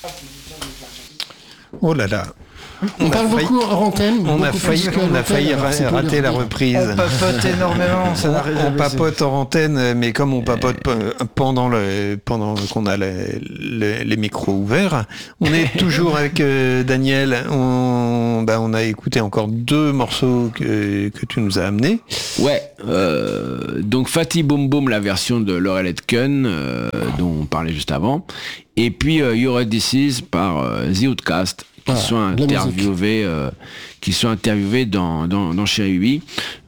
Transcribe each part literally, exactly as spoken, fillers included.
Oh là là. On, on parle failli, beaucoup hors antenne. On a failli, on a failli ra- rater la reprise. On papote énormément. Ça n'arrive on, on papote en antenne, mais comme on papote euh... pendant, le, pendant qu'on a les, les, les micros ouverts, on est toujours avec euh, Daniel. On, bah, on a écouté encore deux morceaux que, que tu nous as amenés. Ouais. Euh, donc Fatty Boom Boom, la version de Laurel Aitken, euh, dont on parlait juste avant. Et puis euh, You're a Disease par euh, The Outcast. Qui, ah, sont interviewés, euh, qui sont interviewés dans, dans, dans Chérie Ubi.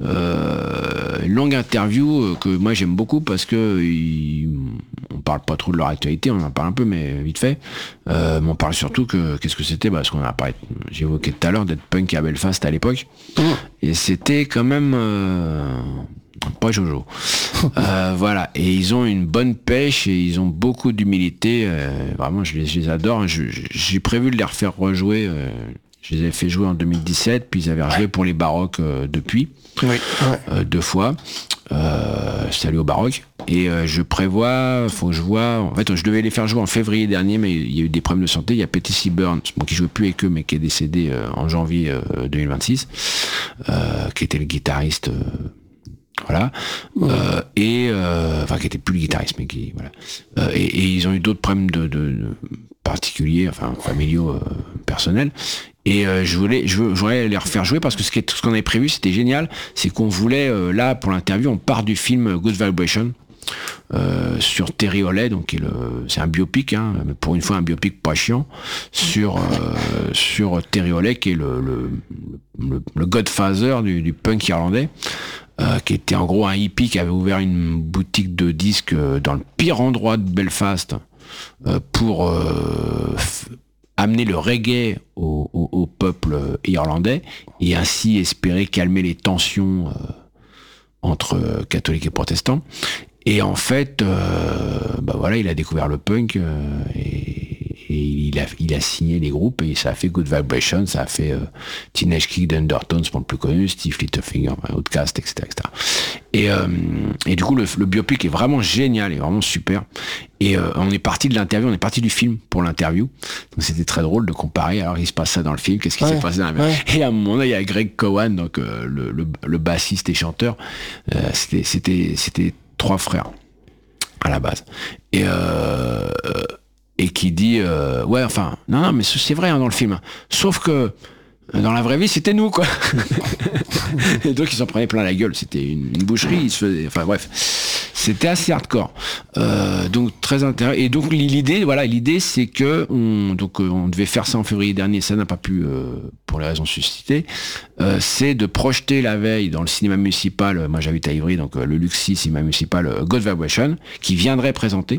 Euh, longue interview euh, que moi j'aime beaucoup parce que ils, on parle pas trop de leur actualité, on en parle un peu mais vite fait. Euh, mais on parle surtout que qu'est-ce que c'était, parce qu'on a parlé, j'ai évoqué tout à l'heure d'être punk à Belfast à l'époque. Mmh. Et c'était quand même euh, pas Jojo. euh, voilà. Et ils ont une bonne pêche et ils ont beaucoup d'humilité. Euh, vraiment, je les, je les adore. Je, je, j'ai prévu de les refaire rejouer. Euh, je les avais fait jouer en deux mille dix-sept, puis ils avaient rejoué pour les Baroques euh, depuis. Oui. Euh, deux fois. Euh, salut au Baroque. Et euh, je prévois, faut que je vois. En fait, je devais les faire jouer en février dernier, mais il y a eu des problèmes de santé. Il y a Petty Seaburn, bon, qui jouait plus avec eux, mais qui est décédé euh, en janvier euh, deux mille vingt-six, euh, qui était le guitariste. Euh, Voilà. Mmh. Euh, et euh, enfin qui était plus le guitariste, mais qui voilà. Euh, et, et ils ont eu d'autres problèmes de, de, de particuliers, enfin familiaux, euh, personnels. Et euh, je voulais, je, je voulais les refaire jouer parce que ce, qui est, ce qu'on avait prévu, c'était génial. C'est qu'on voulait euh, là pour l'interview, on part du film Good Vibration. Euh, sur Terry Hawley, donc qui est le, c'est un biopic, hein, mais pour une fois un biopic pas chiant, sur euh, sur Terry Hawley qui est le le, le, le Godfather du, du punk irlandais, euh, qui était en gros un hippie qui avait ouvert une boutique de disques dans le pire endroit de Belfast euh, pour euh, f- amener le reggae au, au, au peuple irlandais et ainsi espérer calmer les tensions euh, entre catholiques et protestants. Et en fait, euh, bah voilà, il a découvert le punk euh, et, et il, a, il a signé les groupes et ça a fait Good Vibration, ça a fait euh, Teenage Kick Undertones pour le plus connu, Steve Littlefinger, Outcast, et cetera, et cetera. Et, euh, et du coup, le, le biopic est vraiment génial, est vraiment super. Et euh, on est parti de l'interview, on est parti du film pour l'interview. Donc c'était très drôle de comparer. Alors il se passe ça dans le film, qu'est-ce qui ouais, s'est passé dans la ouais. Et à un moment là, il y a Greg Cowan, donc euh, le, le, le bassiste et chanteur. Euh, c'était, c'était, c'était trois frères à la base. Et euh, et qui dit euh, ouais, enfin non non, mais c'est vrai hein, dans le film. Sauf que dans la vraie vie, c'était nous, quoi. Et donc, ils s'en prenaient plein la gueule. C'était une, une boucherie. Ils se faisaient... Enfin, bref. C'était assez hardcore. Euh, donc, très intéressant. Et donc, l'idée, voilà, l'idée, c'est que on, donc, on devait faire ça en février dernier. Ça n'a pas pu, euh, pour les raisons suscitées. Euh, c'est de projeter la veille dans le cinéma municipal. Moi, j'habite à Ivry, donc le Luxi, cinéma municipal, God Vibration, qui viendrait présenter.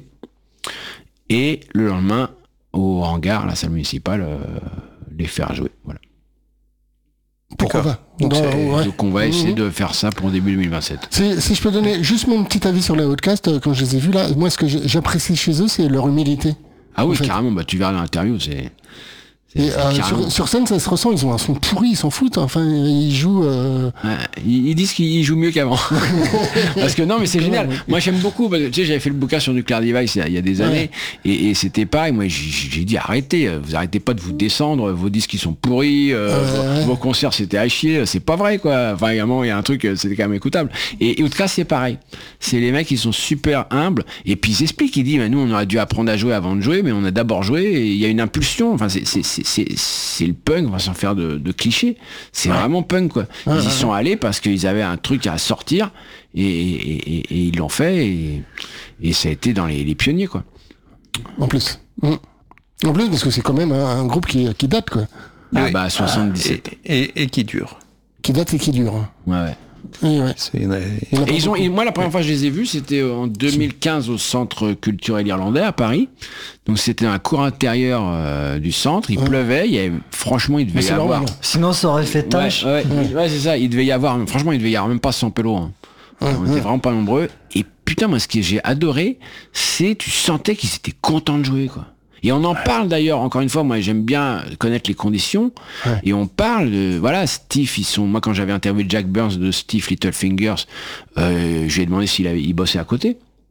Et le lendemain, au hangar, la salle municipale, euh, les faire jouer. Voilà. Pourquoi pas donc, Dans, ouais. donc on va essayer mmh. de faire ça pour début deux mille vingt-sept. Si, si je peux donner juste mon petit avis sur les Outcast, quand je les ai vus là, moi ce que j'apprécie chez eux, c'est leur humilité. Ah oui, carrément, bah, tu verras dans l'interview, c'est... Et euh, sur, sur scène, ça se ressent, ils ont un son pourri, ils s'en foutent. Enfin, ils jouent. Euh... Ouais, ils, ils disent qu'ils jouent mieux qu'avant. Parce que non, mais c'est génial. Moi, j'aime beaucoup. Parce que, tu sais, j'avais fait le bouquin sur Nuclear Device il y a, il y a des années, ouais. et, et c'était pareil. Moi, j'ai, j'ai dit arrêtez, vous arrêtez pas de vous descendre. Vos disques ils sont pourris, euh, euh, vos, vos concerts c'était à chier. C'est pas vrai, quoi. Enfin, il y a un moment, il y a un truc, c'était quand même écoutable. Et, et au cas, c'est pareil. C'est les mecs qui sont super humbles. Et puis ils expliquent. Ils disent, nous, on aurait dû apprendre à jouer avant de jouer, mais on a d'abord joué. Et il y a une impulsion. Enfin, c'est, c'est, c'est, c'est, c'est le punk, on va s'en faire de, de clichés. C'est ouais. vraiment punk, quoi. Ils ouais, y ouais, sont ouais. allés parce qu'ils avaient un truc à sortir et, et, et, et ils l'ont fait et, et ça a été dans les, les pionniers, quoi. En plus. Mmh. En plus, parce que c'est quand même un, un groupe qui, qui date, quoi. Ah oui. bah, soixante-dix-sept. Et, et, et qui dure. Qui date et qui dure. Ouais, ouais. Oui, ouais. Une... Et ils ont, et moi, la première fois que je les ai vus, c'était en deux mille quinze au Centre culturel irlandais à Paris. Donc c'était dans la cour intérieure euh, du centre. Il ouais. pleuvait. Il y avait, franchement, il devait mais y avoir. Normal. Sinon, ça aurait fait tâche. Ouais, ouais, ouais. ouais, c'est ça. Il devait y avoir. Franchement, il devait y avoir même pas cent pélos. Hein. Ouais, On ouais. était vraiment pas nombreux. Et putain, moi, ce que j'ai adoré, c'est tu sentais qu'ils étaient contents de jouer, quoi. Et on en ouais. parle d'ailleurs, encore une fois, moi j'aime bien connaître les conditions, ouais. et on parle de, voilà, Steve, ils sont, moi quand j'avais interviewé Jack Burns de Steve Littlefingers, euh, je lui ai demandé s'il avait, il bossait à côté.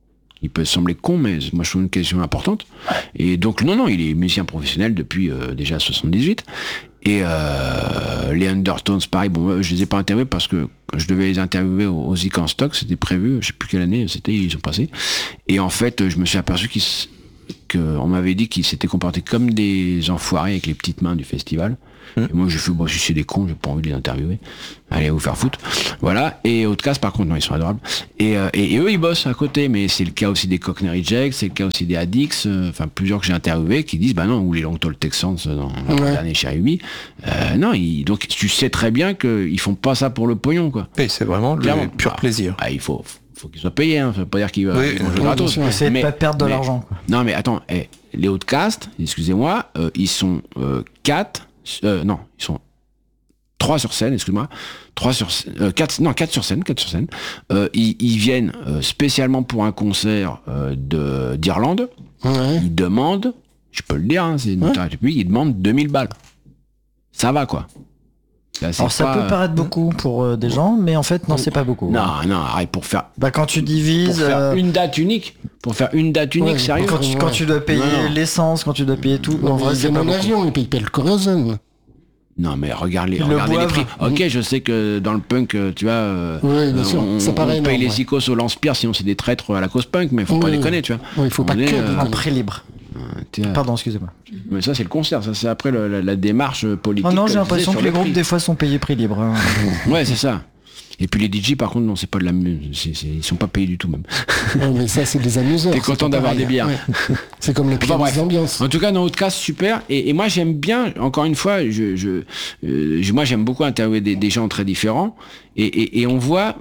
il peut sembler con, mais moi je trouve une question importante. Et donc non, non, il est musicien professionnel depuis euh, déjà soixante-dix-huit. Et euh, les Undertones, pareil, bon, je les ai pas interviewés parce que je devais les interviewer au, au Zik en stock, c'était prévu, je sais plus quelle année c'était, ils sont passés. Et en fait, je me suis aperçu qu'ils, qu'on m'avait dit qu'ils s'étaient comportés comme des enfoirés avec les petites mains du festival. Mmh. Et moi, j'ai fait, bon, si c'est des cons, j'ai pas envie de les interviewer. Allez, vous faire foutre. Voilà. Et Outcast, par contre, non, ils sont adorables. Et, euh, et, et eux, ils bossent à côté. Mais c'est le cas aussi des Cockney Rejects, c'est le cas aussi des Addicts, euh, enfin, plusieurs que j'ai interviewés qui disent, bah non, ou les Long Tall Texans dans le ouais. dernier chez Ayumi. Euh, non, ils, donc, tu sais très bien qu'ils font pas ça pour le pognon, quoi. Et c'est vraiment Clairement. le pur bah, plaisir. Ah, il faut, faut qu'ils soient payés, hein. Ça veut pas dire qu'ils oui, vont jouer gratos. C'est de pas perdre de mais, l'argent, quoi. Non, mais attends, eh, les Outcast, excusez-moi, euh, ils sont euh, quatre, euh, non, ils sont trois sur scène, excuse-moi, trois sur euh, quatre, non quatre sur scène, quatre sur scène. Euh, ils, ils viennent euh, spécialement pour un concert euh, de d'Irlande. Ouais. Ils demandent, je peux le dire, hein, c'est une ouais. République, ils demandent deux mille balles. Ça va quoi. Là, alors ça pas, peut paraître beaucoup pour euh, des gens, mais en fait non, c'est pas beaucoup. Non, ouais. non, arrête pour faire. Bah quand tu divises pour faire euh... une date unique, pour faire une date unique, ouais, sérieux. Quand tu, ouais. quand tu dois payer non, non. l'essence, quand tu dois payer tout. Non, en vrai, c'est mon avion, ils payent pas le corrosion. Non mais regarde les, regardez les prix. Ok, je sais que dans le punk, tu vois, euh, oui, bien sûr. on, ça paraît on paye énorme, les icônes ouais. au lance-pierre, sinon c'est des traîtres à la cause punk, mais faut oui, pas oui. déconner, tu vois. Oui, il faut pas que euh, en prix libre. Euh, Pardon, excusez-moi. Mais ça c'est le concert, ça c'est après le, la, la démarche politique. Oh non, j'ai l'impression que les groupes des fois sont payés prix libre. Hein. Ouais, c'est ça. Et puis les D J par contre non, c'est pas de la c'est, c'est, ils sont pas payés du tout même. Ouais, mais ça c'est des amuseurs. T'es content d'avoir des bières. Ouais. C'est comme les pieds enfin, d'ambiance. En tout cas dans Outcast super et, et moi j'aime bien encore une fois je, je euh, moi j'aime beaucoup interviewer des, des gens très différents et, et, et on voit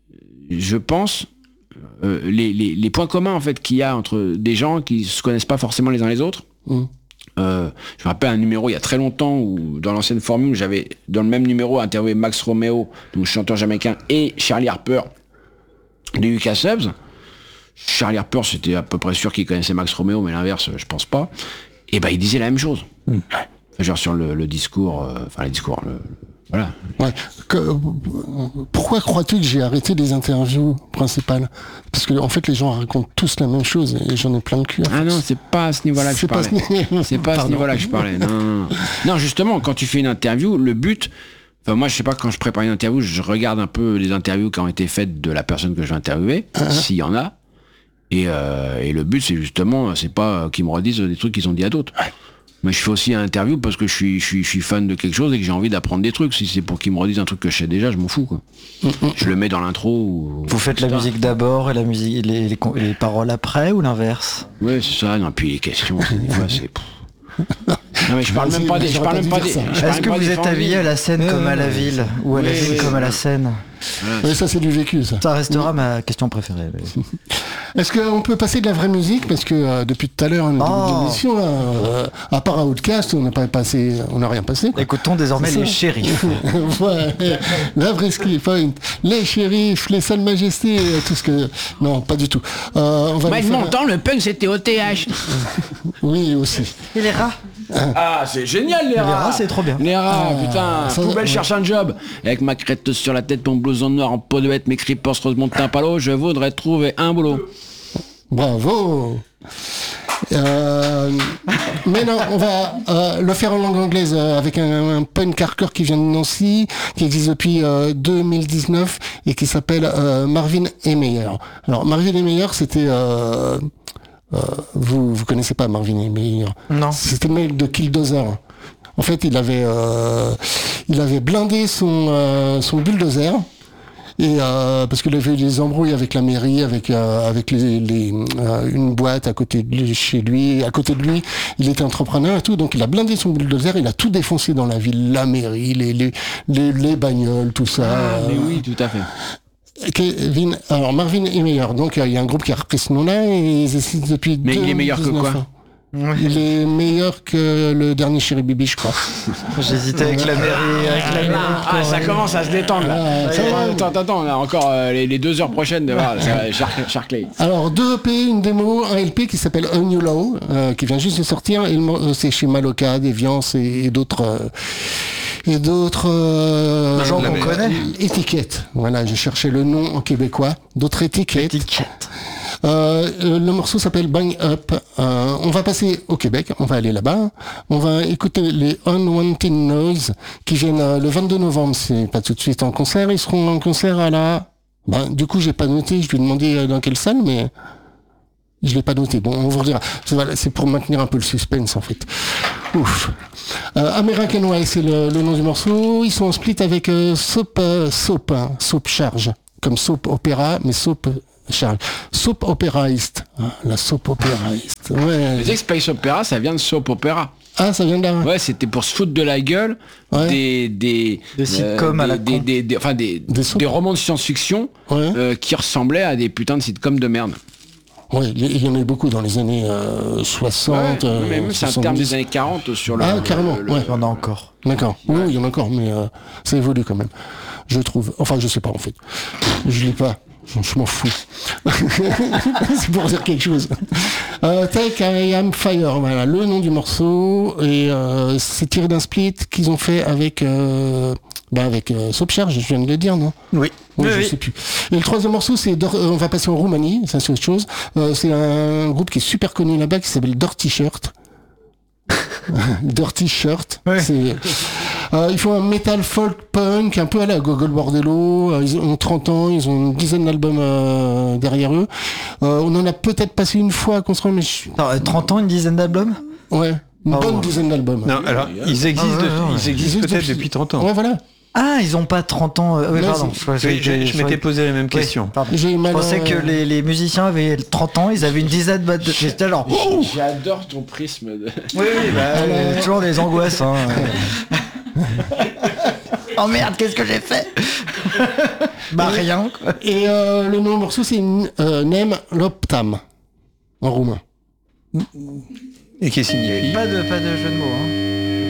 je pense euh, les, les, les points communs en fait qu'il y a entre des gens qui se connaissent pas forcément les uns les autres. Mmh. Euh, je me rappelle un numéro il y a très longtemps où dans l'ancienne formule j'avais dans le même numéro interviewé Max Romeo, donc chanteur jamaïcain, et Charlie Harper des U K Subs. Charlie Harper c'était à peu près sûr qu'il connaissait Max Romeo, mais l'inverse je pense pas. Et ben bah, il disait la même chose. Mm. Genre sur le, le discours, euh, enfin les discours, le, voilà. Ouais. Que, pourquoi crois-tu que j'ai arrêté les interviews principales ? Parce que en fait les gens racontent tous la même chose et j'en ai plein le cul. Ah non, c'est pas à ce niveau-là que je parlais. Ce c'est pas à ce niveau-là que je parlais. Non, non, non. Non, justement, quand tu fais une interview, le but. Enfin, moi, je sais pas, quand je prépare une interview, je regarde un peu les interviews qui ont été faites de la personne que je vais interviewer, uh-huh. s'il y en a. Et, euh, et le but, c'est justement, c'est pas qu'ils me redisent des trucs qu'ils ont dit à d'autres. Ouais. Mais je fais aussi une interview parce que je suis, je suis, je suis fan de quelque chose et que j'ai envie d'apprendre des trucs. Si c'est pour qu'ils me redisent un truc que je sais déjà, je m'en fous, quoi. Mm-hmm. Je le mets dans l'intro. Ou, Vous faites la musique d'abord et la musique, les, les, les paroles après ou l'inverse ? Ouais, c'est ça. Non, puis les questions, des fois, c'est. Non mais je parle même pas des. Je parle même pas des. Est-ce que vous êtes habillé à la scène euh, comme à la ville ou à oui, la ville oui, comme oui. à la scène ? Voilà, oui, ça c'est du vécu, ça. Ça restera oui. ma question préférée. Oui. Est-ce qu'on peut passer de la vraie musique ? Parce que euh, depuis tout à l'heure, on a oh. l'émission, euh, à part à Outcast, on n'a pas passé, on n'a rien passé. Quoi. Écoutons désormais les shérifs. Ouais, la vraie ski point, les shérifs, les salles majestés, tout ce que. Non, pas du tout. Euh, on va. Bah, faire... Mon temps, le punk c'était O T H. Oui, aussi. Et les rats ? Ah, c'est génial les rats. Les rats, c'est trop bien. Les rats, ah, putain. Ça, poubelle ouais. cherche un job. Avec ma crête sur la tête, mon blouson noir en peau de bête, mes creepers remontent un palo, je voudrais trouver un boulot. Bravo. Euh, mais non, on va euh, le faire en langue anglaise euh, avec un, un punk hardcore qui vient de Nancy, qui existe depuis euh, deux mille dix-neuf et qui s'appelle euh, Marvin et Meyer. Alors Marvin et Meyer, c'était euh, Euh, vous vous connaissez pas Marvin et Meyer ? Non. C'était le mec de Killdozer. En fait, il avait euh, il avait blindé son euh, son bulldozer et euh, parce qu'il avait eu des embrouilles avec la mairie, avec euh, avec les, les euh, une boîte à côté de lui, chez lui, à côté de lui, il était entrepreneur et tout, donc il a blindé son bulldozer, il a tout défoncé dans la ville, la mairie, les les les, les bagnoles, tout ça. Ah, mais oui, tout à fait. Kevin, alors Marvin est meilleur, donc il y a un groupe qui a repris ce nom-là et ils existent depuis mais il est meilleur que quoi ? Il est meilleur que le dernier Chéri Bibi, je crois. J'hésitais avec la mairie, avec la mairie. Ah, ça commence à se détendre là. Ah, ça va, attends, attends, on a encore euh, les, les deux heures prochaines de voir Sharkley. Alors deux E P, une démo, un L P qui s'appelle A New Law, euh, qui vient juste de sortir. Et c'est chez Maloka, Déviance et, et d'autres. Euh, et d'autres euh, gens qu'on connaît. Étiquettes. Voilà, j'ai cherché le nom en québécois. D'autres étiquettes. Étiquettes. Euh, le morceau s'appelle Bang Up. Euh, on va passer au Québec, on va aller là-bas. On va écouter les Unwanted Noise qui viennent euh, le vingt-deux novembre. C'est pas tout de suite en concert. Ils seront en concert à la... Ben, du coup, j'ai pas noté. Je lui ai demandé dans quelle salle, mais je l'ai pas noté. Bon, on vous redira. C'est pour maintenir un peu le suspense, en fait. Ouf. Euh, American Way, c'est le, le nom du morceau. Ils sont en split avec euh, Soap, euh, Soap, hein, Soap Charge, comme Soap Opera, mais Soap Charge. Soap Operaist, hein, la Soap Operaist. Ouais. Tu sais que Space Opera, ça vient de Soap Opera. Ah, ça vient de là. Ouais, c'était pour se foutre de la gueule ouais. des des des sitcoms euh, à la des, des, des, enfin des des, des romans de science-fiction ouais. euh, qui ressemblaient à des putins de sitcoms de merde. Ouais, il y en a eu beaucoup dans les années euh, soixante. Ouais, mais même c'est un terme des années quarante sur le. Ah, carrément. Le, le, ouais. Il y en a encore. D'accord. Ouais. Oui, il y en a encore, mais euh, ça évolue quand même. Je trouve. Enfin, je sais pas en fait. Je l'ai pas. Je m'en fous. C'est pour dire quelque chose. Euh, Take I Am Fire, voilà le nom du morceau et euh, c'est tiré d'un split qu'ils ont fait avec euh, bah avec euh, Soap Charge, je viens de le dire, non? Oui. Oui, oui, je oui. sais plus. Et le troisième morceau, c'est Dor- euh, on va passer en Roumanie, ça c'est autre chose. Euh, c'est un groupe qui est super connu là-bas qui s'appelle Dirty Shirt. Dirty Shirt. Ouais. C'est, euh, ils font un metal folk punk un peu à la Gogol Bordello. Euh, ils ont trente ans, ils ont une dizaine d'albums euh, derrière eux. Euh, on en a peut-être passé une fois à construire, mais je... non, trente ans, une dizaine d'albums. Ouais, une oh, bonne ouais. dizaine d'albums. Non, alors ils existent, ah, ouais, ouais, ils existent ils peut-être depuis... depuis trente ans. Ouais, voilà. Ah, ils ont pas trente ans. Euh, oui, non, pardon. c'est... Je, oui, je, je, je m'étais posé la même question. Oui, J'ai je mal pensais euh... que les, les musiciens avaient trente ans, ils avaient une dizaine de... J'étais genre... Oh J'adore ton prisme. De... Oui, oui, bah, euh, toujours des angoisses. Hein. Oh merde, qu'est-ce que j'ai fait? Bah rien. Quoi. Et euh, le nom du morceau, c'est euh, Nem Loptam, en roumain. Et qui signifie Pas de, pas de jeu de mots. Hein.